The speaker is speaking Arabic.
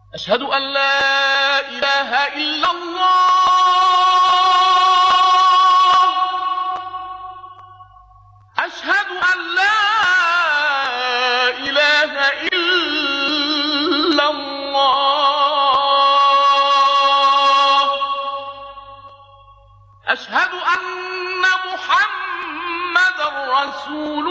أشهد أن لا إله إلا الله. أشهد أن لا إله إلا الله. أشهد أن محمدًا رسول